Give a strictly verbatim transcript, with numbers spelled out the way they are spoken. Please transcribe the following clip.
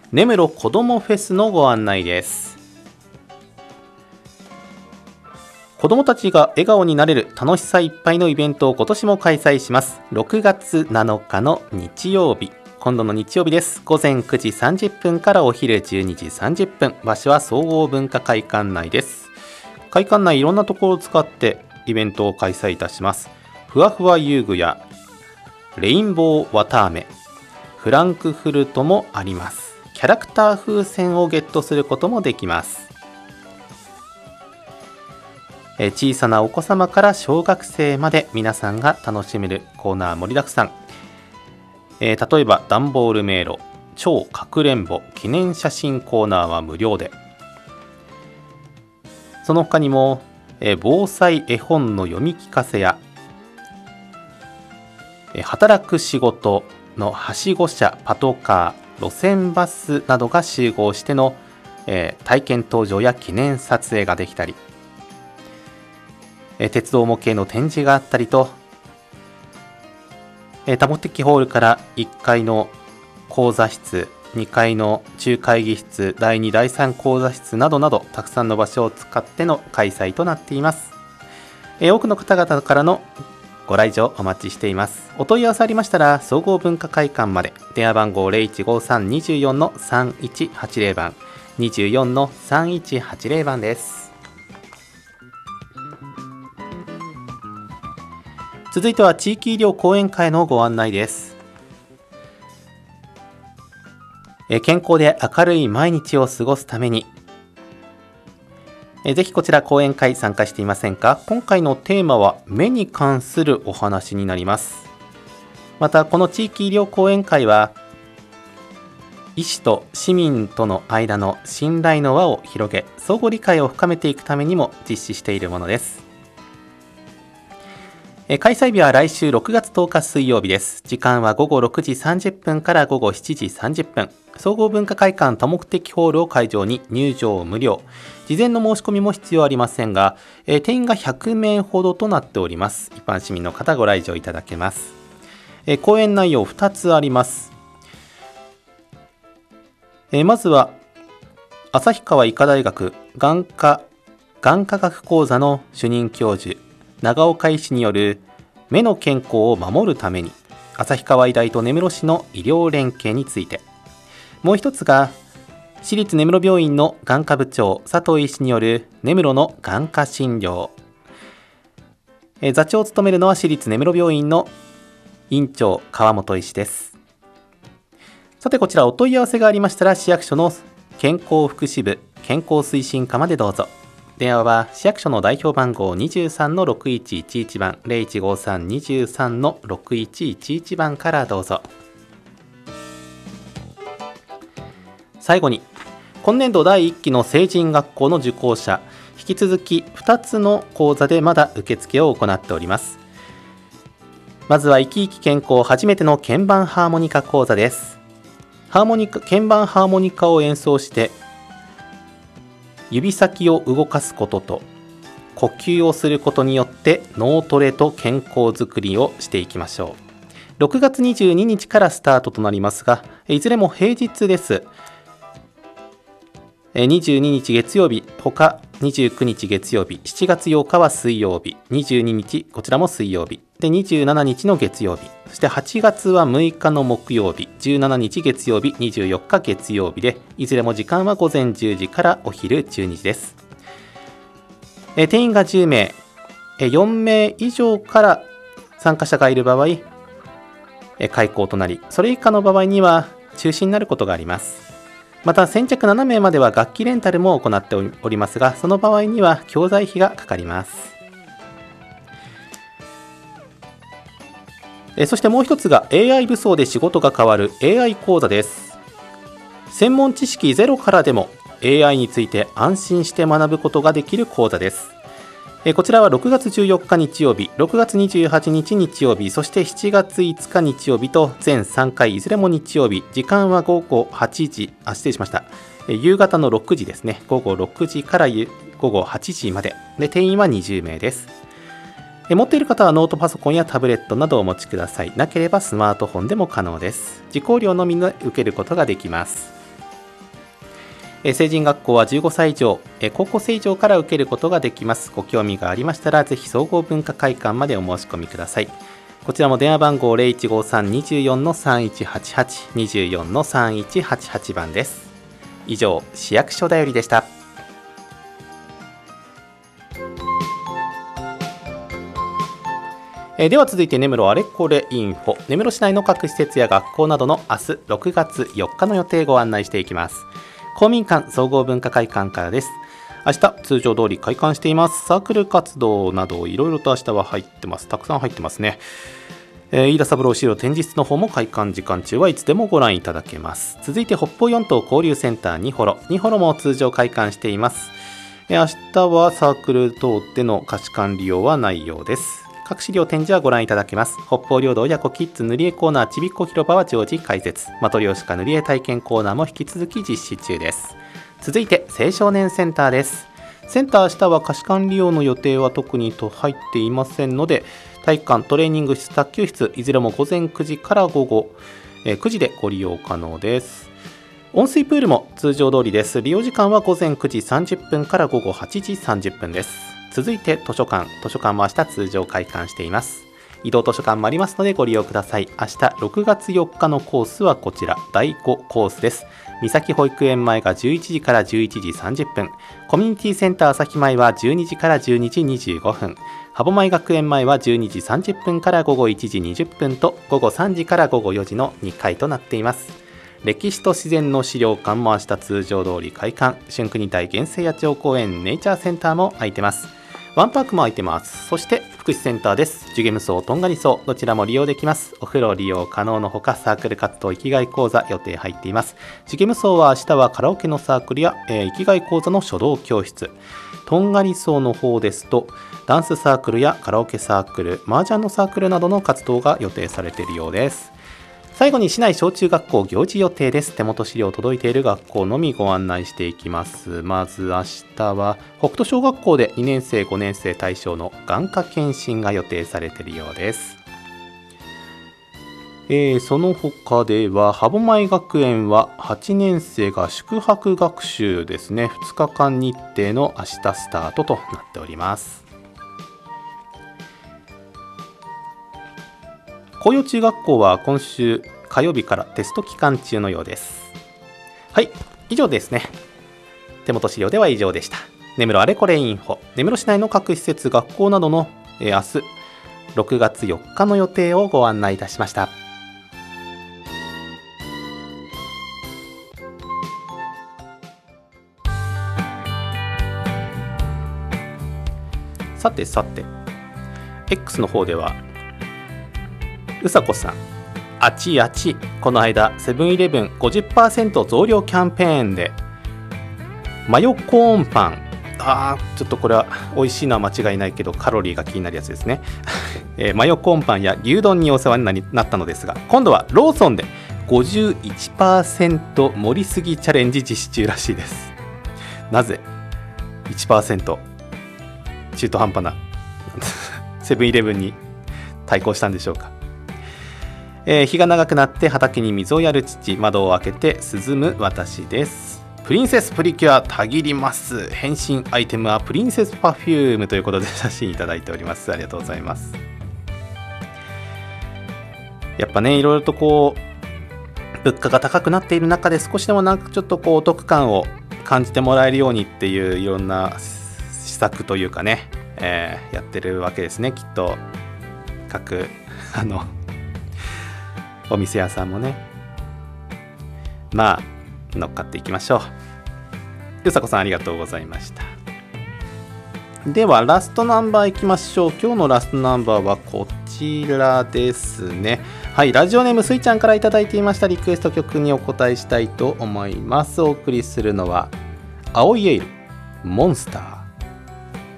根室こどもフェスのご案内です。子どもたちが笑顔になれる楽しさいっぱいのイベントを今年も開催します。ろくがつなのかの日曜日、今度の日曜日です。午前くじさんじゅっぷんからお昼じゅうにじさんじゅっぷん、場所は総合文化会館内です。会館内いろんなところを使ってイベントを開催いたします。ふわふわ遊具やレインボー綿あめ、フランクフルトもあります。キャラクター風船をゲットすることもできます。え小さなお子様から小学生まで皆さんが楽しめるコーナー盛りだくさん。えー、例えば段ボール迷路、超かくれんぼ、記念写真コーナーは無料で、その他にも、えー、防災絵本の読み聞かせや、えー、働く仕事のはしご車、パトカー、路線バスなどが集合しての、えー、体験搭乗や記念撮影ができたり、えー、鉄道模型の展示があったりと、えー、多目的ホールからいっかいの講座室、にかいの中会議室、だいにだいさん講座室などなどたくさんの場所を使っての開催となっています。えー、多くの方々からのご来場お待ちしています。お問い合わせありましたら総合文化会館まで。電話番号 ゼロいちごさん にじゅうよん さんいちはちゼロ 番 にじゅうよん さんいちはちゼロ 番です。続いては地域医療講演会のご案内です。え健康で明るい毎日を過ごすために、えぜひこちら講演会参加していませんか？今回のテーマは目に関するお話になります。またこの地域医療講演会は医師と市民との間の信頼の輪を広げ、相互理解を深めていくためにも実施しているものです。え開催日は来週ろくがつとおか水曜日です。時間は午後ろくじさんじゅっぷんから午後しちじさんじゅっぷん。総合文化会館多目的ホールを会場に入場無料。事前の申し込みも必要ありませんが、え定員がひゃくめいほどとなっております。一般市民の方ご来場いただけます。え講演内容ふたつあります。えまずは旭川医科大学眼科眼科学講座の主任教授長岡医師による目の健康を守るために旭川医大と根室市の医療連携について、もう一つが市立根室病院の眼科部長佐藤医師による根室の眼科診療。え座長を務めるのは市立根室病院の院長川本医師です。さてこちらお問い合わせがありましたら市役所の健康福祉部健康推進課までどうぞ。電話は市役所の代表番号 にじゅうさんのろくいちいちいち 番 ゼロいちごさん にじゅうさんのろくいちいちいち 番からどうぞ。最後に今年度だいいっきの成人学校の受講者、引き続きふたつの講座でまだ受付を行っております。まずは生き生き健康初めての鍵盤ハーモニカ講座です。ハーモニカ鍵盤ハーモニカを演奏して指先を動かすことと呼吸をすることによって脳トレと健康づくりをしていきましょう。ろくがつにじゅうににちからスタートとなりますが、いずれも平日です。にじゅうににち月曜日、他にじゅうくにち月曜日、しちがつようかは水曜日、にじゅうににちこちらも水曜日で、にじゅうしちにちの月曜日、そしてはちがつはむいかの木曜日、じゅうしちにち月曜日、にじゅうよっか月曜日で、いずれも時間は午前じゅうじからお昼じゅうにじです。え定員がじゅうめい、えよんめい以上から参加者がいる場合え開講となり、それ以下の場合には中止になることがあります。また先着ななめいまでは楽器レンタルも行っておりますが、その場合には教材費がかかります。えそしてもう一つが エーアイ 武装で仕事が変わる エーアイ 講座です。専門知識ゼロからでも エーアイ について安心して学ぶことができる講座です。えこちらはろくがつじゅうよっか日曜日、ろくがつにじゅうはちにち日曜日、そしてしちがついつか日曜日と全さんかいいずれも日曜日、時間は午後はちじ、あ失礼しました、え夕方のろくじですね。午後ろくじから午後はちじまでで、定員はにじゅうめいです。え持っている方はノートパソコンやタブレットなどをお持ちください。なければスマートフォンでも可能です。受講料のみで受けることができます。 えー、成人学校はじゅうごさい以上、えー、高校生以上から受けることができます。ご興味がありましたらぜひ総合文化会館までお申し込みください。こちらも電話番号 ゼロいちごさん にじゅうよん さんいちはちはち にじゅうよん さんいちはちはち 番です。以上、市役所だよりでした。えー、では続いて根室あれこれインフォ。根室市内の各施設や学校などの明日ろくがつよっかの予定ご案内していきます。公民館総合文化会館からです。明日通常通り開館しています。サークル活動などいろいろと明日は入ってます。たくさん入ってますね。えー、飯田三郎資料展示室の方も開館時間中はいつでもご覧いただけます。続いて北方四島交流センターにほろにほろも通常開館しています。えー、明日はサークル等での貸し館利用はないようです。各資料展示はご覧いただけます。北方領土親子キッズ塗り絵コーナーちびっこ広場は常時開設。マトリョーシカ塗り絵体験コーナーも引き続き実施中です。続いて青少年センターです。センター明日は貸し館利用の予定は特にと入っていませんので、体育館、トレーニング室、卓球室いずれも午前くじから午後くじでご利用可能です。温水プールも通常通りです。利用時間は午前くじさんじゅっぷんから午後はちじさんじゅっぷんです。続いて図書館図書館も明日通常開館しています。移動図書館もありますのでご利用ください。明日ろくがつよっかのコースはこちらだいごコースです。三崎保育園前がじゅういちじからじゅういちじさんじゅっぷん、コミュニティセンター朝日前はじゅうにじからじゅうにじにじゅうごふん、歯舞学園前はじゅうにじさんじゅっぷんから午後いちじにじゅっぷんと午後さんじから午後よじのにかいとなっています。歴史と自然の資料館も明日通常通り開館。春国大原生野鳥公園ネイチャーセンターも空いてます。ワンパークも空いてます。そして福祉センターです。ジュゲム層、トンガリ層、どちらも利用できます。お風呂利用可能のほか、サークル活動生きがい講座予定入っています。ジュゲム層は明日はカラオケのサークルや、えー、生きがい講座の書道教室。トンガリ層の方ですとダンスサークルやカラオケサークル、麻雀のサークルなどの活動が予定されているようです。最後に市内小中学校行事予定です。手元資料届いている学校のみご案内していきます。まず明日は北斗小学校でにねんせいごねんせい対象の眼科検診が予定されているようです。えー、その他では歯舞学園ははちねんせいが宿泊学習ですね。ふつかかん日程の明日スタートとなっております。紅葉中学校は今週火曜日からテスト期間中のようです。はい、以上ですね。手元資料では以上でした。根室あれこれインフォ。根室市内の各施設、学校などの、えー、明日ろくがつよっかの予定をご案内いたしました。さてさて X の方ではうさこさん、あちあち、この間セブンイレブン ごじゅっパーセント 増量キャンペーンでマヨコーンパン、あーちょっとこれは美味しいのは間違いないけどカロリーが気になるやつですね、えー、マヨコーンパンや牛丼にお世話になりなったのですが、今度はローソンで ごじゅういちパーセント 盛りすぎチャレンジ実施中らしいです。なぜ いちパーセント 中途半端なセブンイレブンに対抗したんでしょうか。えー、日が長くなって畑に水をやる父、窓を開けて涼む私です。プリンセスプリキュアたぎります。変身アイテムはプリンセスパフュームということで写真いただいております。ありがとうございます。やっぱね、いろいろとこう物価が高くなっている中で少しでもなんかちょっとこうお得感を感じてもらえるようにっていういろんな施策というかね、えー、やってるわけですね。きっと各あのお店屋さんもね、まあ乗っかっていきましょう。ゆさこさんありがとうございました。ではラストナンバーいきましょう。今日のラストナンバーはこちらですね。はい、ラジオネームすいちゃんからいただいていましたリクエスト曲にお答えしたいと思います。お送りするのは青いエールモンスター。